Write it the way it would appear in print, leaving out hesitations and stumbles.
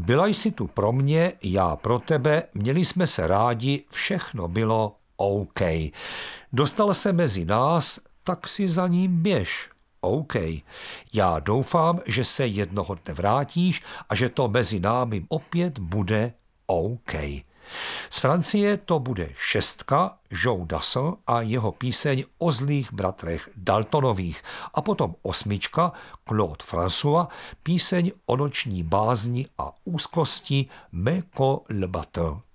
Byla jsi tu pro mě, já pro tebe, měli jsme se rádi, všechno bylo OK. Dostal se mezi nás, tak si za ním běž. OK. Já doufám, že se jednoho dne vrátíš a že to mezi námi opět bude OK. Z Francie to bude 6, Joe Dassin a jeho píseň o zlých bratrech Daltonových a potom 8, Claude François, píseň o noční bázni a úzkosti Mais que le matin.